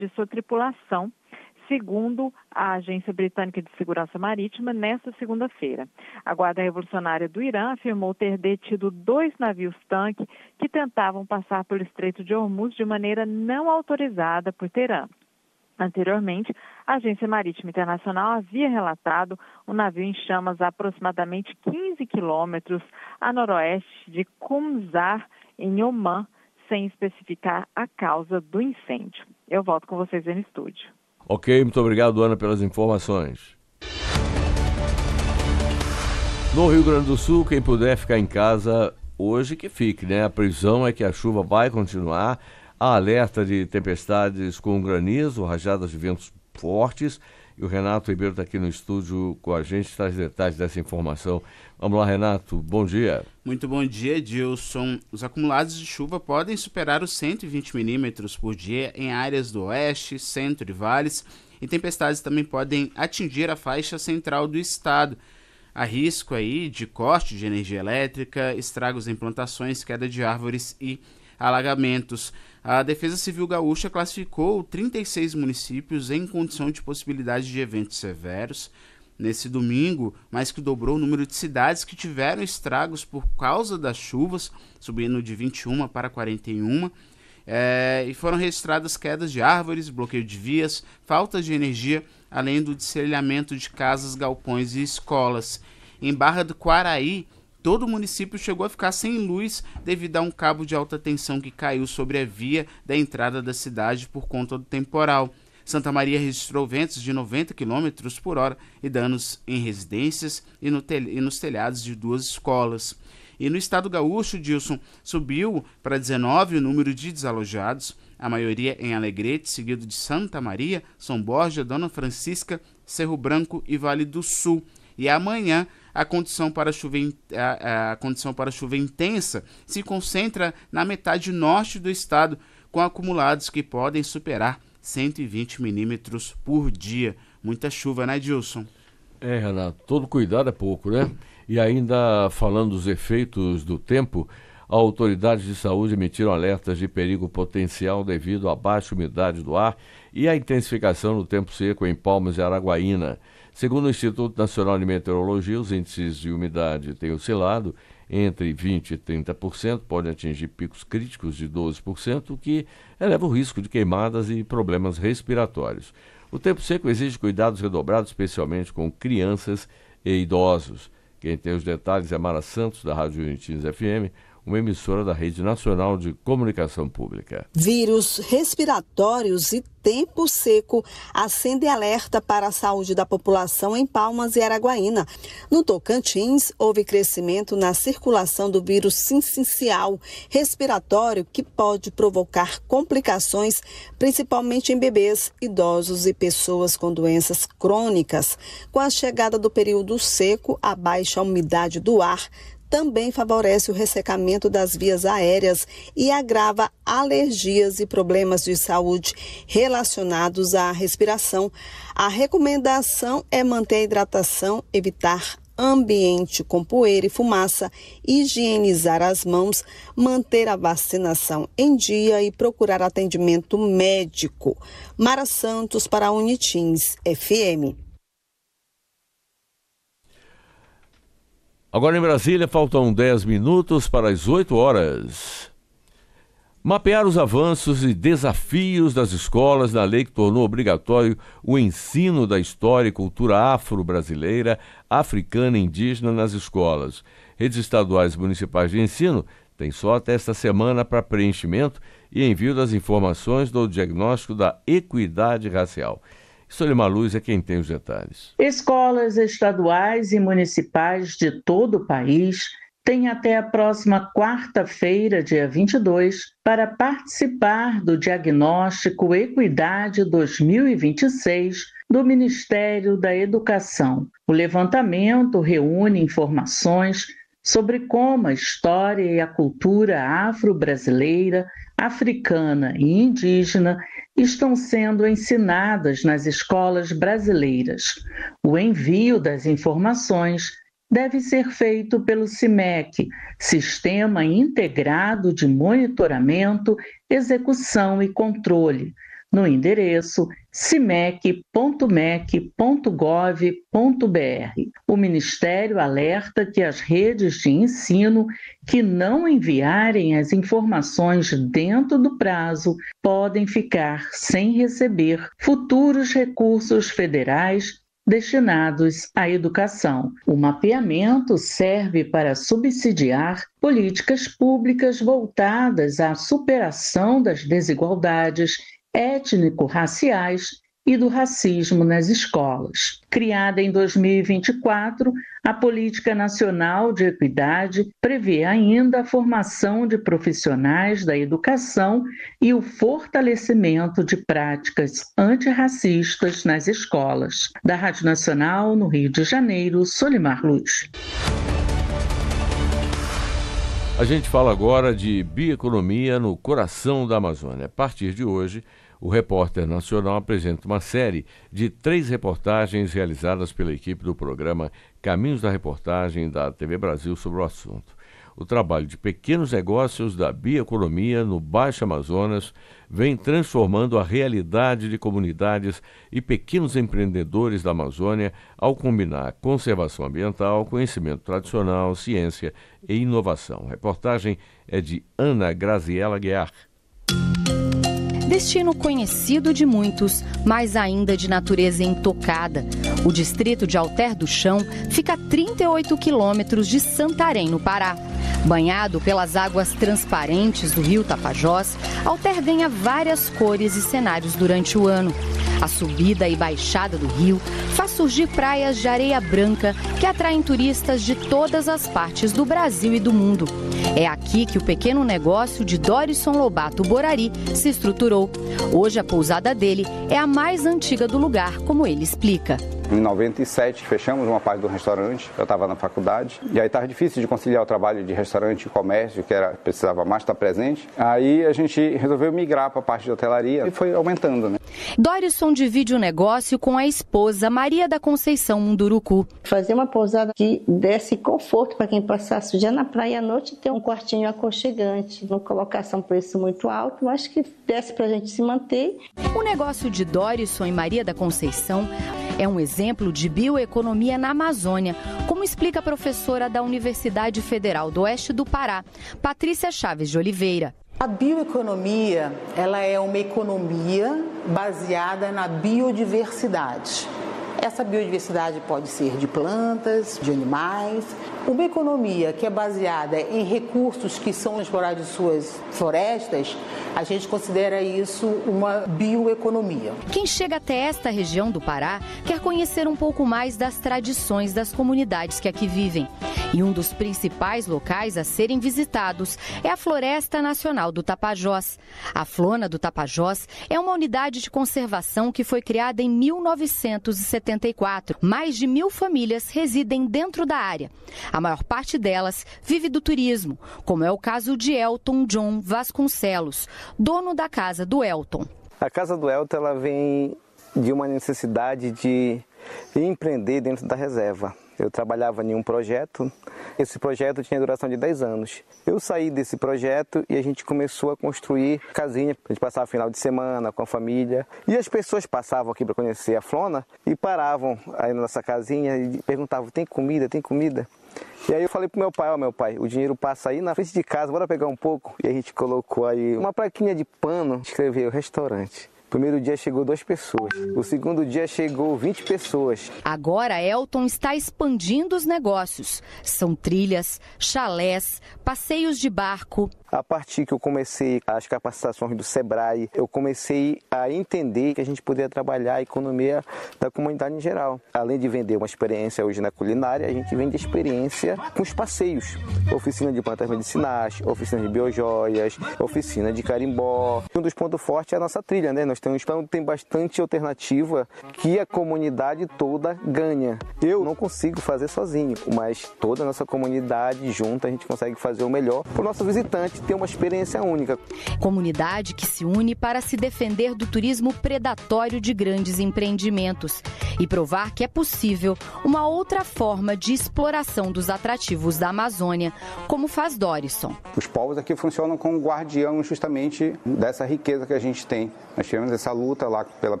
de sua tripulação, segundo a Agência Britânica de Segurança Marítima, nesta segunda-feira. A Guarda Revolucionária do Irã afirmou ter detido 2 navios-tanque que tentavam passar pelo Estreito de Hormuz de maneira não autorizada por Teherã. Anteriormente, a Agência Marítima Internacional havia relatado um navio em chamas a aproximadamente 15 quilômetros a noroeste de Qumzar, em Omã, sem especificar a causa do incêndio. Eu volto com vocês aí no estúdio. Ok, muito obrigado, Ana, pelas informações. No Rio Grande do Sul, quem puder ficar em casa hoje, que fique, né? A previsão é que a chuva vai continuar. Há alerta de tempestades com granizo, rajadas de ventos fortes. E o Renato Ribeiro está aqui no estúdio com a gente, traz detalhes dessa informação. Vamos lá, Renato, bom dia. Muito bom dia, Edilson. Os acumulados de chuva podem superar os 120 milímetros por dia em áreas do oeste, centro e vales, e tempestades também podem atingir a faixa central do estado. Há risco aí de corte de energia elétrica, estragos em plantações, queda de árvores e alagamentos. A Defesa Civil Gaúcha classificou 36 municípios em condição de possibilidade de eventos severos. Nesse domingo, mais que dobrou o número de cidades que tiveram estragos por causa das chuvas, subindo de 21 para 41. E foram registradas quedas de árvores, bloqueio de vias, falta de energia, além do destelhamento de casas, galpões e escolas. Em Barra do Quaraí, todo o município chegou a ficar sem luz devido a um cabo de alta tensão que caiu sobre a via da entrada da cidade por conta do temporal. Santa Maria registrou ventos de 90 km por hora e danos em residências e nos telhados de 2 escolas. E no estado gaúcho, Dilson, subiu para 19 o número de desalojados, a maioria em Alegrete, seguido de Santa Maria, São Borja, Dona Francisca, Cerro Branco e Vale do Sul. E amanhã, a condição para chuva intensa se concentra na metade norte do estado, com acumulados que podem superar 120 milímetros por dia. Muita chuva, né, Dilson? Renato, todo cuidado é pouco, né? E ainda falando dos efeitos do tempo, autoridades de saúde emitiram alertas de perigo potencial devido à baixa umidade do ar e à intensificação do tempo seco em Palmas e Araguaína. Segundo o Instituto Nacional de Meteorologia, os índices de umidade têm oscilado entre 20% e 30%, podem atingir picos críticos de 12%, o que eleva o risco de queimadas e problemas respiratórios. O tempo seco exige cuidados redobrados, especialmente com crianças e idosos. Quem tem os detalhes é Mara Santos, da Rádio Unitins FM, uma emissora da Rede Nacional de Comunicação Pública. Vírus respiratórios e tempo seco acendem alerta para a saúde da população em Palmas e Araguaína. No Tocantins, houve crescimento na circulação do vírus sincicial respiratório que pode provocar complicações, principalmente em bebês, idosos e pessoas com doenças crônicas. Com a chegada do período seco, a baixa umidade do ar também favorece o ressecamento das vias aéreas e agrava alergias e problemas de saúde relacionados à respiração. A recomendação é manter a hidratação, evitar ambiente com poeira e fumaça, higienizar as mãos, manter a vacinação em dia e procurar atendimento médico. Mara Santos para a Unitins FM. Agora em Brasília, faltam 10 minutos para as 8 horas. Mapear os avanços e desafios das escolas na lei que tornou obrigatório o ensino da história e cultura afro-brasileira, africana e indígena nas escolas. Redes estaduais e municipais de ensino têm só até esta semana para preenchimento e envio das informações do diagnóstico da equidade racial. Solimar Luz é quem tem os detalhes. Escolas estaduais e municipais de todo o país têm até a próxima quarta-feira, dia 22, para participar do diagnóstico Equidade 2026 do Ministério da Educação. O levantamento reúne informações sobre como a história e a cultura afro-brasileira, africana e indígena estão sendo ensinadas nas escolas brasileiras. O envio das informações deve ser feito pelo SIMEC, Sistema Integrado de Monitoramento, Execução e Controle, no endereço cimec.mec.gov.br. O Ministério alerta que as redes de ensino que não enviarem as informações dentro do prazo podem ficar sem receber futuros recursos federais destinados à educação. O mapeamento serve para subsidiar políticas públicas voltadas à superação das desigualdades étnico-raciais e do racismo nas escolas. Criada em 2024, a Política Nacional de Equidade prevê ainda a formação de profissionais da educação e o fortalecimento de práticas antirracistas nas escolas. Da Rádio Nacional, no Rio de Janeiro, Solimar Luz. A gente fala agora de bioeconomia no coração da Amazônia. A partir de hoje, o Repórter Nacional apresenta uma série de 3 reportagens realizadas pela equipe do programa Caminhos da Reportagem da TV Brasil sobre o assunto. O trabalho de pequenos negócios da bioeconomia no Baixo Amazonas vem transformando a realidade de comunidades e pequenos empreendedores da Amazônia ao combinar conservação ambiental, conhecimento tradicional, ciência e inovação. A reportagem é de Ana Graziela Guiar. Destino conhecido de muitos, mas ainda de natureza intocada. O distrito de Alter do Chão fica a 38 quilômetros de Santarém, no Pará. Banhado pelas águas transparentes do rio Tapajós, Alter ganha várias cores e cenários durante o ano. A subida e baixada do rio faz surgir praias de areia branca que atraem turistas de todas as partes do Brasil e do mundo. É aqui que o pequeno negócio de Dorison Lobato Borari se estruturou. Hoje a pousada dele é a mais antiga do lugar, como ele explica. Em 97, fechamos uma parte do restaurante, eu estava na faculdade, e aí estava difícil de conciliar o trabalho de restaurante e comércio, que precisava mais estar presente. Aí a gente resolveu migrar para a parte de hotelaria e foi aumentando, né? Dorison divide o negócio com a esposa Maria da Conceição Munduruku. Fazer uma pousada que desse conforto para quem passasse o dia na praia à noite e ter um quartinho aconchegante. Não colocasse um preço muito alto, mas que desse para a gente se manter. O negócio de Dorison e Maria da Conceição é um exemplo de bioeconomia na Amazônia, como explica a professora da Universidade Federal do Oeste do Pará, Patrícia Chaves de Oliveira. A bioeconomia, ela é uma economia baseada na biodiversidade. Essa biodiversidade pode ser de plantas, de animais. Uma economia que é baseada em recursos que são explorados em suas florestas, a gente considera isso uma bioeconomia. Quem chega até esta região do Pará quer conhecer um pouco mais das tradições das comunidades que aqui vivem. E um dos principais locais a serem visitados é a Floresta Nacional do Tapajós. A Flona do Tapajós é uma unidade de conservação que foi criada em 1974. Mais de 1.000 famílias residem dentro da área. A maior parte delas vive do turismo, como é o caso de Elton John Vasconcelos, dono da casa do Elton. A casa do Elton, ela vem de uma necessidade de empreender dentro da reserva. Eu trabalhava em um projeto, esse projeto tinha duração de 10 anos. Eu saí desse projeto e a gente começou a construir casinha, a gente passava final de semana com a família. E as pessoas passavam aqui para conhecer a Flona e paravam aí na nossa casinha e perguntavam, tem comida, tem comida? E aí eu falei pro meu pai, meu pai, o dinheiro passa aí na frente de casa, bora pegar um pouco. E a gente colocou aí uma plaquinha de pano, escreveu restaurante. O primeiro dia chegou 2 pessoas, o segundo dia chegou 20 pessoas. Agora Elton está expandindo os negócios. São trilhas, chalés, passeios de barco. A partir que eu comecei as capacitações do Sebrae, eu comecei a entender que a gente poderia trabalhar a economia da comunidade em geral. Além de vender uma experiência hoje na culinária, a gente vende experiência com os passeios. Oficina de plantas medicinais, oficina de biojoias, oficina de carimbó. Um dos pontos fortes é a nossa trilha, né? Então tem bastante alternativa que a comunidade toda ganha. Eu não consigo fazer sozinho, mas toda a nossa comunidade junta a gente consegue fazer o melhor para o nosso visitante. ter uma experiência única. Comunidade que se une para se defender do turismo predatório de grandes empreendimentos e provar que é possível uma outra forma de exploração dos atrativos da Amazônia, como faz Dorison. Os povos aqui funcionam como guardião justamente dessa riqueza que a gente tem. Nós tivemos essa luta lá pela